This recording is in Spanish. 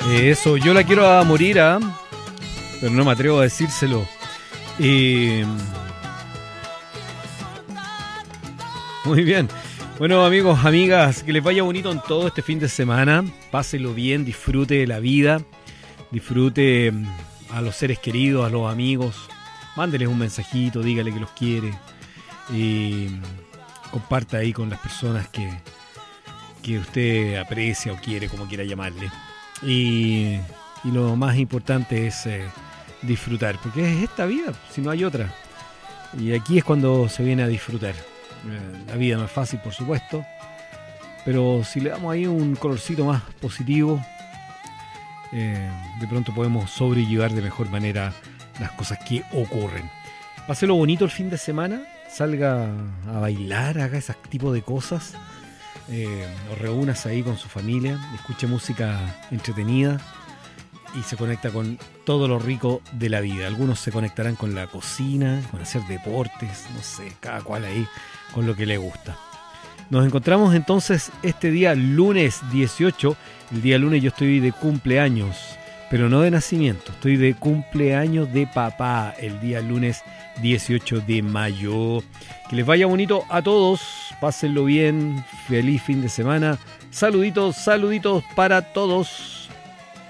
Eso, yo la quiero a morir, pero no me atrevo a decírselo. Muy bien. Bueno, amigos, amigas, que les vaya bonito en todo este fin de semana. Páselo bien, disfrute de la vida. Disfrute a los seres queridos, a los amigos. Mándeles un mensajito, dígale que los quiere. Y comparta ahí con las personas que usted aprecia o quiere, como quiera llamarle. Y lo más importante es disfrutar, porque es esta vida, si no hay otra. Y aquí es cuando se viene a disfrutar. La vida no es fácil, por supuesto, pero si le damos ahí un colorcito más positivo, de pronto podemos sobrellevar de mejor manera las cosas que ocurren. Páselo bonito el fin de semana, salga a bailar, haga ese tipo de cosas. O reúnas ahí con su familia, escuche música entretenida y se conecta con todo lo rico de la vida. Algunos se conectarán con la cocina, con hacer deportes, no sé, cada cual ahí con lo que le gusta. Nos encontramos entonces este día lunes 18. El día lunes yo estoy de cumpleaños, pero no de nacimiento, estoy de cumpleaños de papá el día lunes 18 de mayo. Que les vaya bonito a todos, pásenlo bien, feliz fin de semana. Saluditos, saluditos para todos.